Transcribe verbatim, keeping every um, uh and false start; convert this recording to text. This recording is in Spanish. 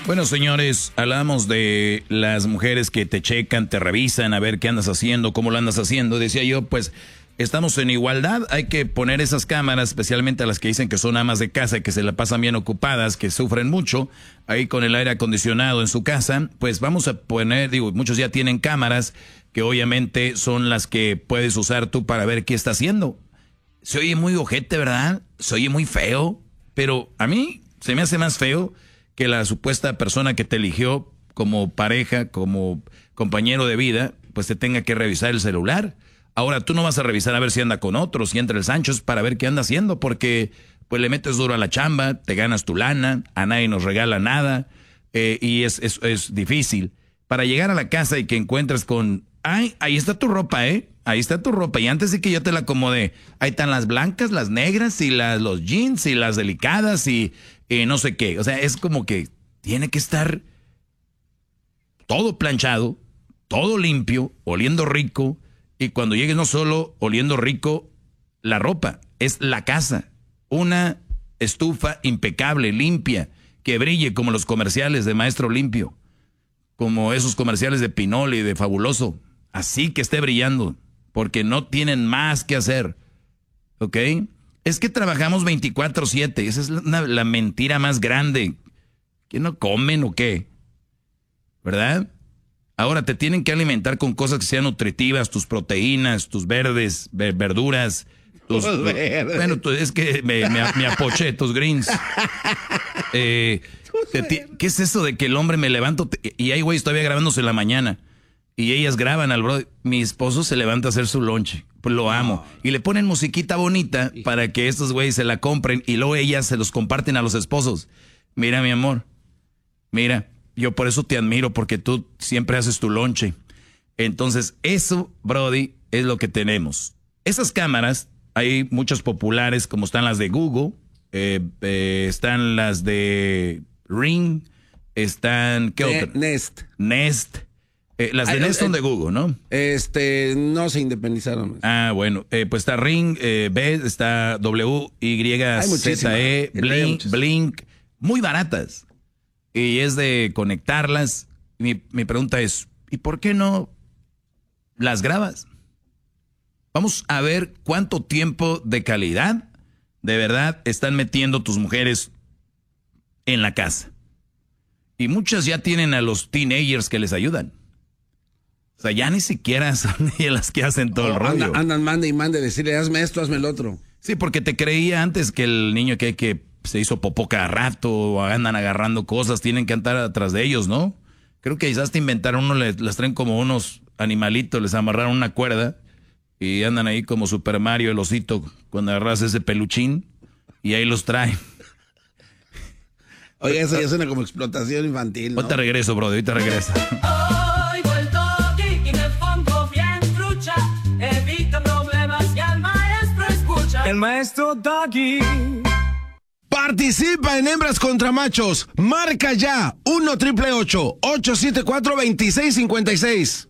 Bueno, señores, hablamos de las mujeres que te checan, te revisan, a ver qué andas haciendo, cómo lo andas haciendo. Decía yo, pues, estamos en igualdad, hay que poner esas cámaras, especialmente a las que dicen que son amas de casa, que se la pasan bien ocupadas, que sufren mucho, ahí con el aire acondicionado en su casa, pues vamos a poner, digo, muchos ya tienen cámaras, que obviamente son las que puedes usar tú para ver qué está haciendo. Se oye muy ojete, ¿verdad? Se oye muy feo, pero a mí se me hace más feo que la supuesta persona que te eligió como pareja, como compañero de vida, pues te tenga que revisar el celular. Ahora tú no vas a revisar a ver si anda con otros, si entra el Sancho, es para ver qué anda haciendo, porque pues le metes duro a la chamba, te ganas tu lana, a nadie nos regala nada, eh, y es, es, es difícil. Para llegar a la casa y que encuentres con, ay, ahí está tu ropa, ¿eh? Ahí está tu ropa, y antes de que yo te la acomode, ahí están las blancas, las negras, y las, los jeans, y las delicadas, y, y no sé qué. O sea, es como que tiene que estar todo planchado, todo limpio, oliendo rico, y cuando llegues no solo oliendo rico la ropa, es la casa. Una estufa impecable, limpia, que brille como los comerciales de Maestro Limpio, como esos comerciales de Pinol y de Fabuloso. Así que esté brillando, porque no tienen más que hacer, ¿ok? Es que trabajamos veinticuatro siete, esa es la, la mentira más grande. ¿Que no comen o qué? ¿Verdad? Ahora te tienen que alimentar con cosas que sean nutritivas, tus proteínas, tus verdes, ver, verduras. Tus, bueno, tú, es que me, me, me apoché, tus greens. Eh, te, ¿Qué es eso de que el hombre me levanto te, y hay güeyes todavía grabándose en la mañana? Y ellas graban al bro. Mi esposo se levanta a hacer su lonche. Pues lo amo. Y le ponen musiquita bonita para que estos güeyes se la compren y luego ellas se los comparten a los esposos. Mira, mi amor. Mira, yo por eso te admiro, porque tú siempre haces tu lonche. Entonces, eso, Brody, es lo que tenemos. Esas cámaras, hay muchas populares, como están las de Google, eh, eh, están las de Ring, están... ¿qué Ne- otra? Nest. Nest. Eh, las de Ay, Nest eh, son de Google, ¿no? Este, no se independizaron. Ah, bueno, eh, pues está Ring, eh, B, está W, Y, Z, E, Blink, Blink, muy baratas. Y es de conectarlas. Mi, mi pregunta es, ¿y por qué no las grabas? Vamos a ver cuánto tiempo de calidad de verdad están metiendo tus mujeres en la casa. Y muchas ya tienen a los teenagers que les ayudan. O sea, ya ni siquiera son ellas las que hacen todo oh, el rollo. Andan, andan mande y mande, decirle, hazme esto, hazme el otro. Sí, porque te creía antes que el niño que, que se hizo popó cada rato, o andan agarrando cosas, tienen que andar atrás de ellos, ¿no? Creo que quizás te inventaron uno, les, les traen como unos animalitos, les amarraron una cuerda y andan ahí como Super Mario, el osito, cuando agarras ese peluchín y ahí los traen. Oye, eso ya suena como explotación infantil, ¿no? Ahorita regreso, brother, ahorita regreso. Hoy vuelto aquí y me pongo bien trucha, evito problemas y al maestro escucha. El maestro Doggy. Participa en Hembras contra Machos. Marca ya uno triple ocho, ocho siete cuatro, dos seis cinco seis.